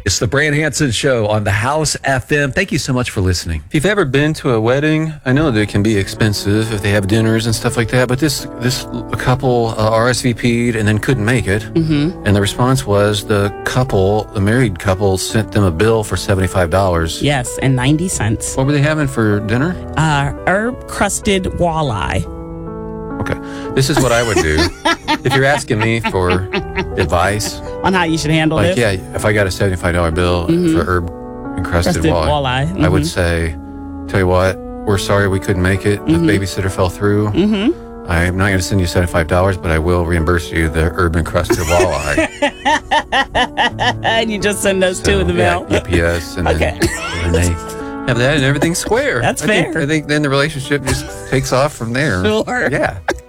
It's the Brand Hansen Show on the House FM. Thank you so much for listening. If you've ever been to a wedding, I know that it can be expensive if they have dinners and stuff like that, but this couple RSVP'd and then couldn't make it. Mm-hmm. And the response was the married couple, sent them a bill for $75. Yes, and 90 cents. What were they having for dinner? Herb-crusted walleye. Okay. This is what I would do. If you're asking me for advice on how you should handle this? Yeah, if I got a $75 bill for herb-encrusted walleye, mm-hmm. I would say, tell you what, we're sorry we couldn't make it. The babysitter fell through. Mm-hmm. I'm not going to send you $75, but I will reimburse you the herb-encrusted walleye. And you just send those two in the mail? UPS, and then they have that and everything's square. That's fair. I think then the relationship just takes off from there. Sure. Yeah.